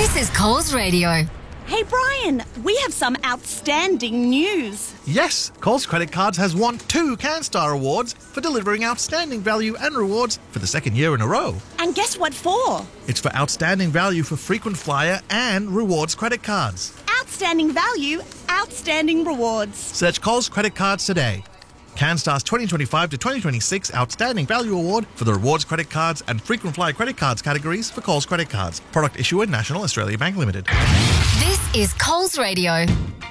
This is Coles Radio. Hey Brian, we have some outstanding news. Yes, Coles Credit Cards has won 2 CanStar Awards for delivering outstanding value and rewards for the second year in a row. And guess what for? It's for outstanding value for frequent flyer and rewards credit cards. Outstanding value, outstanding rewards. Search Coles Credit Cards today. CanStar's 2025 to 2026 Outstanding Value Award for the rewards credit cards and frequent flyer credit cards categories for Coles Credit Cards. Product issuer National Australia Bank Limited. This is Coles Radio.